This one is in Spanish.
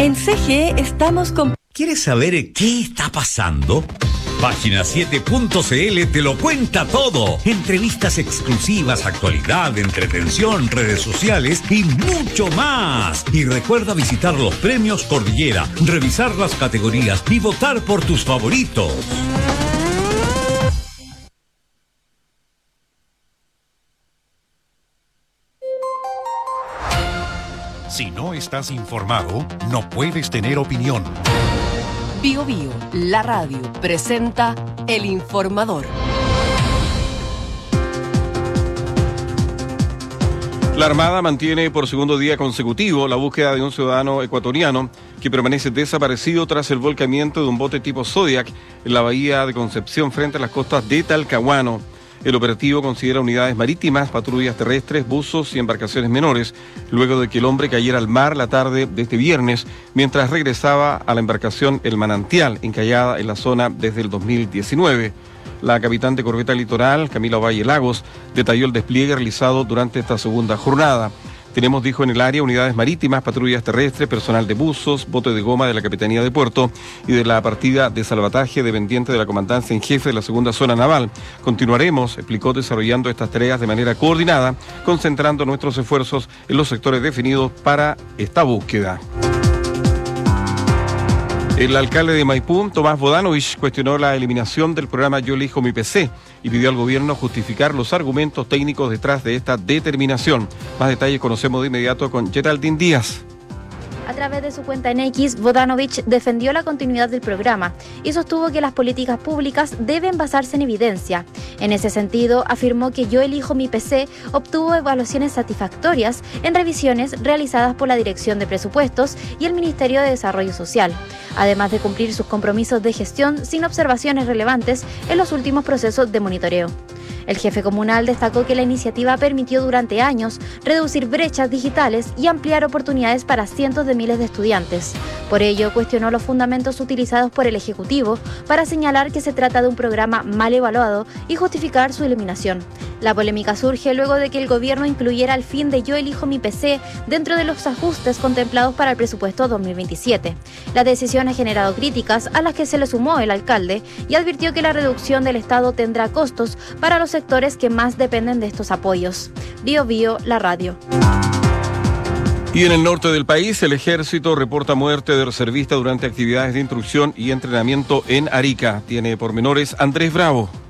En CGE estamos con... ¿Quieres saber qué está pasando? Página7.cl te lo cuenta todo. Entrevistas exclusivas, actualidad, entretención, redes sociales y mucho más. Y recuerda visitar los premios Cordillera, revisar las categorías y votar por tus favoritos. Si no estás informado, no puedes tener opinión. Bio Bio, la radio, presenta El Informador. La Armada mantiene por segundo día consecutivo la búsqueda de un ciudadano ecuatoriano que permanece desaparecido tras el volcamiento de un bote tipo Zodiac en la bahía de Concepción frente a las costas de Talcahuano. El operativo considera unidades marítimas, patrullas terrestres, buzos y embarcaciones menores, luego de que el hombre cayera al mar la tarde de este viernes, mientras regresaba a la embarcación El Manantial, encallada en la zona desde el 2019. La capitán de corbeta litoral, Camila Valle Lagos, detalló el despliegue realizado durante esta segunda jornada. Tenemos, dijo, en el área unidades marítimas, patrullas terrestres, personal de buzos, bote de goma de la Capitanía de Puerto y de la partida de salvataje dependiente de la Comandancia en Jefe de la Segunda Zona Naval. Continuaremos, explicó, desarrollando estas tareas de manera coordinada, concentrando nuestros esfuerzos en los sectores definidos para esta búsqueda. El alcalde de Maipú, Tomás Bodanovich, cuestionó la eliminación del programa Yo elijo mi PC y pidió al gobierno justificar los argumentos técnicos detrás de esta determinación. Más detalles conocemos de inmediato con Geraldine Díaz. A través de su cuenta en X, Bodanovich defendió la continuidad del programa y sostuvo que las políticas públicas deben basarse en evidencia. En ese sentido, afirmó que Yo elijo mi PC obtuvo evaluaciones satisfactorias en revisiones realizadas por la Dirección de Presupuestos y el Ministerio de Desarrollo Social, además de cumplir sus compromisos de gestión sin observaciones relevantes en los últimos procesos de monitoreo. El jefe comunal destacó que la iniciativa permitió durante años reducir brechas digitales y ampliar oportunidades para cientos de miles de estudiantes. Por ello, cuestionó los fundamentos utilizados por el Ejecutivo para señalar que se trata de un programa mal evaluado y justificar su eliminación. La polémica surge luego de que el gobierno incluyera el fin de Yo elijo mi PC dentro de los ajustes contemplados para el presupuesto 2027. La decisión ha generado críticas a las que se le sumó el alcalde y advirtió que la reducción del Estado tendrá costos para los sectores que más dependen de estos apoyos. Bio Bio, la radio. Y en el norte del país, el ejército reporta muerte de reservista durante actividades de instrucción y entrenamiento en Arica. Tiene pormenores Andrés Bravo.